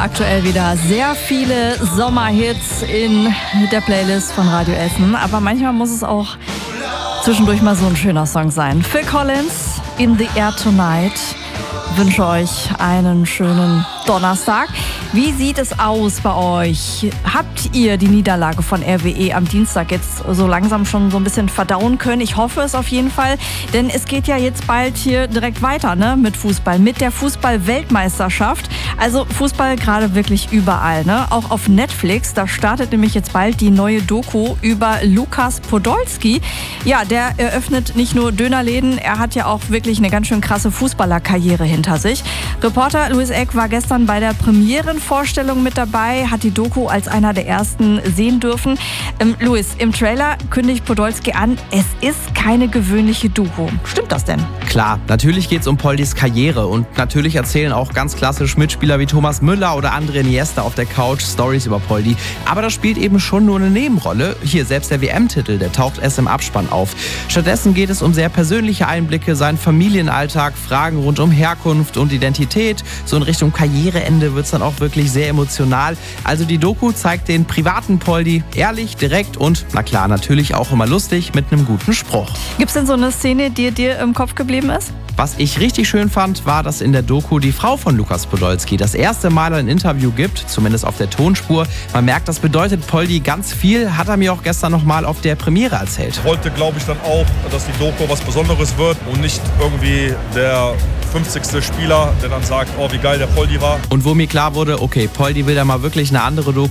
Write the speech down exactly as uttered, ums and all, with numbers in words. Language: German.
aktuell wieder sehr viele Sommerhits in der Playlist von Radio Essen. Aber manchmal muss es auch zwischendurch mal so ein schöner Song sein. Phil Collins, In the Air Tonight. Ich wünsche euch einen schönen Donnerstag. Wie sieht es aus bei euch? Habt ihr die Niederlage von R W E am Dienstag jetzt so langsam schon so ein bisschen verdauen können? Ich hoffe es auf jeden Fall, denn es geht ja jetzt bald hier direkt weiter, ne, mit Fußball, mit der Fußball-Weltmeisterschaft. Also Fußball gerade wirklich überall, ne? Auch auf Netflix, da startet nämlich jetzt bald die neue Doku über Lukas Podolski. Ja, der eröffnet nicht nur Dönerläden, er hat ja auch wirklich eine ganz schön krasse Fußballerkarriere hinter sich. Reporter Louis Eck war gestern bei der Premierenvorstellung mit dabei, hat die Doku als einer der ersten sehen dürfen. Ähm, Louis, im Trailer kündigt Podolski an, es ist keine gewöhnliche Doku. Stimmt das denn? Klar, natürlich geht es um Poldis Karriere und natürlich erzählen auch ganz klassisch Mitspieler wie Thomas Müller oder André Iniesta auf der Couch Stories über Poldi. Aber das spielt eben schon nur eine Nebenrolle. Hier, selbst der W M-Titel, der taucht erst im Abspann auf. Stattdessen geht es um sehr persönliche Einblicke, seinen Familienalltag, Fragen rund um Herkunft und Identität. So in Richtung Karriereende wird es dann auch wirklich sehr emotional. Also die Doku zeigt den privaten Poldi ehrlich, direkt und, na klar, natürlich auch immer lustig mit einem guten Spruch. Gibt's denn so eine Szene, die dir im Kopf geblieben ist? Was ich richtig schön fand, war, dass in der Doku die Frau von Lukas Podolski das erste Mal ein Interview gibt, zumindest auf der Tonspur. Man merkt, das bedeutet Poldi ganz viel, hat er mir auch gestern nochmal auf der Premiere erzählt. Ich wollte, glaube ich, dann auch, dass die Doku was Besonderes wird und nicht irgendwie der fünfzigste Spieler, der dann sagt, oh, wie geil der Poldi war. Und wo mir klar wurde, okay, Poldi will da mal wirklich eine andere Doku